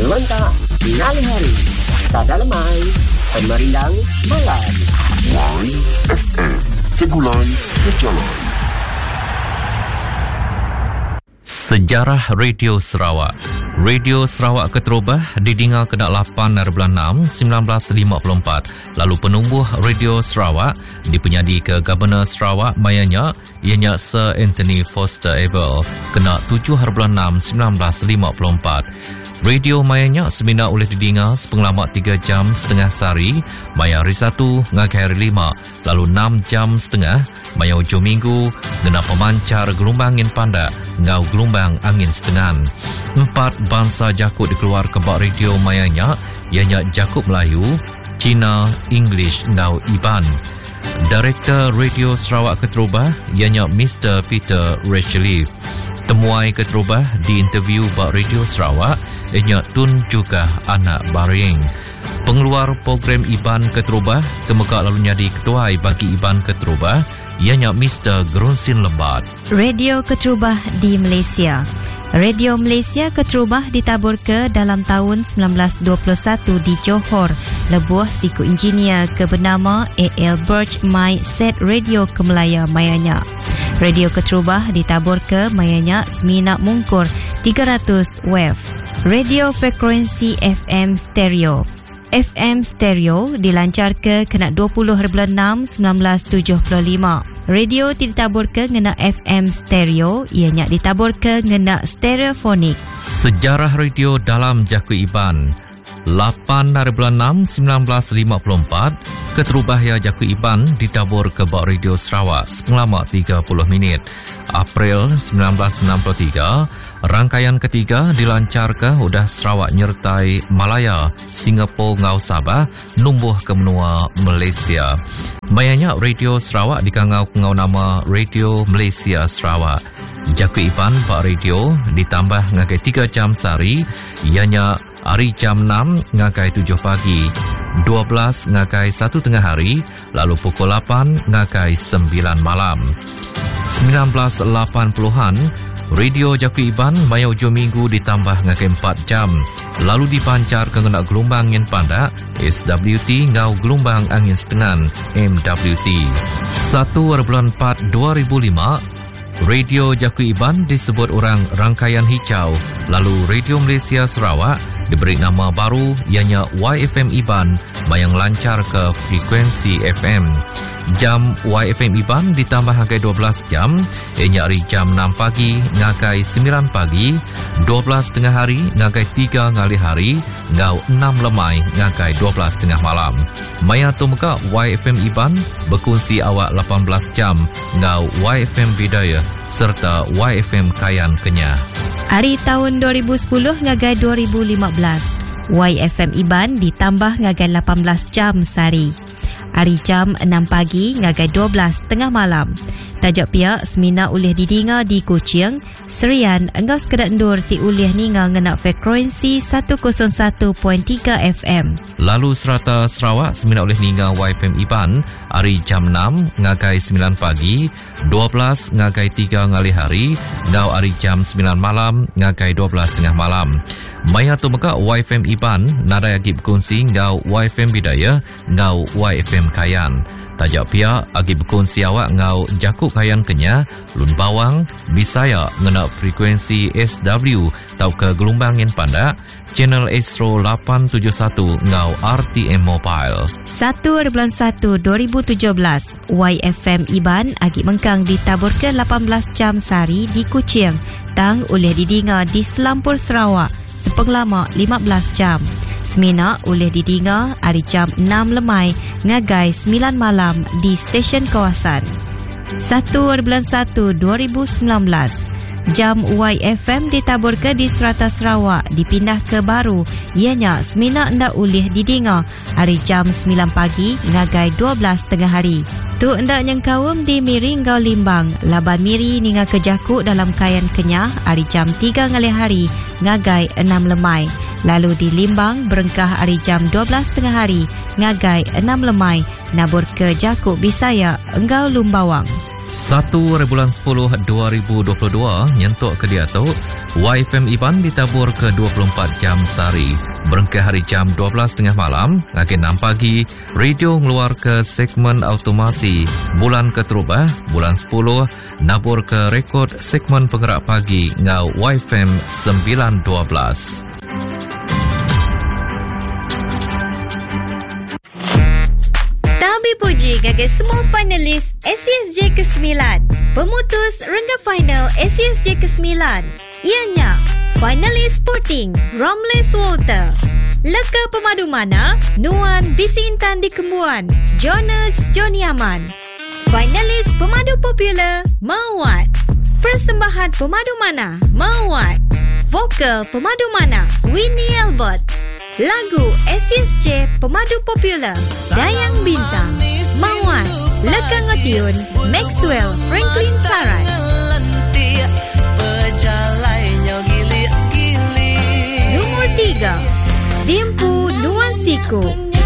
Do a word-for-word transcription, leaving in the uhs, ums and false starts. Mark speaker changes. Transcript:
Speaker 1: Lontak Nali Hari Tada Lemai Pemerindang Malam
Speaker 2: Y F M Segulai Berjalan.
Speaker 3: Sejarah Radio Sarawak. Radio Sarawak Keterubah didengar kena lapan bulan enam sembilan belas lima puluh empat. Lalu penubuh Radio Sarawak dipenyadi ke Governor Sarawak mayanya ianya Sir Anthony Foster Abel kena tujuh bulan enam sembilan belas lima puluh empat. Radio mayanya semina oleh didengar sepengalamat tiga jam setengah sehari, maya hari satu ngagai hari lima, lalu enam jam setengah, maya hujung minggu, gena pemancar gelombang angin pandak, ngau gelombang angin setengah. Empat bangsa jakut dikeluar ke bak radio mayanya, ianya Jakut Melayu, Cina, English, ngau Iban. Direktur Radio Sarawak Keterubah, ianya Mister Peter Rachelief. Temuai Keterubah di interview bak Radio Sarawak, ianya Tun juga anak Baring. Pengeluar program Iban Keterubah, temeka lalu jadi ketuai bagi Iban Keterubah, ianya Mister Grunsin Lembat.
Speaker 4: Radio Keterubah di Malaysia. Radio Malaysia Keterubah ditabur ke dalam tahun sembilan belas dua puluh satu di Johor, lebuh siku engineer ke bernama A L Birch My Set Radio Kemelaya mayanya. Radio Keterubah ditabur ke mayanya semina mungkur tiga ratus wave. Radio frekuensi F M stereo. F M stereo dilancar ke kena dua puluh bulan enam sembilan belas tujuh puluh lima. Radio ditabur ke ngena F M stereo, ianya ditabur ke ngena stereofonik.
Speaker 3: Sejarah radio dalam Jakut Iban. lapan bulan enam sembilan belas lima puluh empat, Keterubah ya Jakut Iban ditabur ke bak Radio Sarawak sepengalamat tiga puluh minit. April sembilan belas enam puluh tiga, rangkaian ketiga dilancar ke udah Sarawak nyertai Malaya, Singapura ngau Sabah, numbuh ke menua Malaysia. Mayanya Radio Sarawak dikangau ngau nama Radio Malaysia Sarawak. Jakut Iban bak radio ditambah ngagai tiga jam sehari, ianya hari jam enam ngagai tujuh pagi, dua belas ngagai satu tengah hari, lalu pukul lapan ngagai sembilan malam. sembilan belas lapan puluhan, Radio Jakut Iban maya hujung minggu ditambah ngagai empat jam, lalu dipancar ke ngena gelombang angin pandak S W T ngau gelombang angin setengah M W T. satu bulan empat dua ribu lima, Radio Jakut Iban disebut orang rangkaian hijau, lalu Radio Malaysia Sarawak diberi nama baru ianya Y F M Iban yang lancar ke frekuensi F M. Jam Y F M Iban ditambah ngagai dua belas jam, ianya hari jam enam pagi ngagai sembilan pagi, dua belas tengah hari ngagai tiga ngali hari, ngau enam lemai ngagai dua belas tengah malam. Maya tu muka Y F M Iban berkongsi awak lapan belas jam, ngau Y F M Bidaya serta Y F M Kayan Kenyah.
Speaker 4: Hari tahun dua ribu sepuluh ngagai dua ribu lima belas, Y F M Iban ditambah ngagai lapan belas jam sehari. Hari jam enam pagi ngagai dua belas tengah malam. Tajuk pihak semina ulih didengar di Kuching, Serian engkau sekedak ndur ti ulih ninga ngena frekuensi seratus satu perpuluhan tiga F M.
Speaker 3: Lalu serata Sarawak semina oleh ninga Y F M Iban hari jam enam ngagai sembilan pagi, dua belas ngagai tiga ngali hari, ngau hari jam sembilan malam ngagai dua belas tengah malam. Maya tu maka Y F M Iban nada agib berkongsi ngau Y F M Bidaya ngau Y F M Kayan. Tajak pihak agib berkongsi awak ngau Jakut Kayan Kenyah, Lun Bawang, Bisaya ngena frekuensi S W tau ke gelombang angin pandak, channel Astro lapan tujuh satu ngau R T M Mobile.
Speaker 4: satu bulan satu dua ribu tujuh belas, Y F M Iban agib mengkang ditabur ke lapan belas jam sehari di Kuching, tang oleh didengar di Selampur Sarawak sepenglama lima belas jam. Semina oleh didengar hari jam enam lemai ngagai sembilan malam di stesen kawasan. satu bulan satu dua ribu sembilan belas, jam Y F M ditabur ke di Serata Sarawak dipindah ke baru, ianya semina ndak oleh didengar hari jam sembilan pagi ngagai dua belas tengah hari. Tu ndak nyengkawum di Miri ngau Limbang, laban Miri ninga ke Jakut dalam Kayan Kenyah hari jam tiga ngali hari ngagai enam lemai. Lalu di Limbang berengkah hari jam dua belas tengah hari ngagai enam lemai, nabur ke Jakut Bisaya engkau Lumbawang.
Speaker 3: satu bulan sepuluh dua ribu dua puluh dua nyentuk ke dia tu Y F M Iban ditabur ke dua puluh empat jam sehari. Berengkai hari jam dua belas tiga puluh malam, lagi enam pagi, radio ngeluar ke segmen automasi. Bulan keterubah, bulan sepuluh, nabur ke rekod segmen penggerak pagi ngau Y F M sembilan dua belas.
Speaker 4: Puji gagal semua finalis S C S J ke sembilan. Pemutus rengga final S C S J ke sembilan. Ianya finalis sporting Romles Walter, Leka Pemadu Mana Nuan Bisi Intan di Kembuan, Jonas Joni Aman. Finalis pemadu popular Mawat, persembahan pemadu mana Mawat, vokal pemadu mana Winnie Albert. Lagu S C S J pemadu popular Dayang Bintang Mawat, Leka Ngotiun Maxwell Franklin Sarat. Nomor tiga, Dimpu Nuan Siku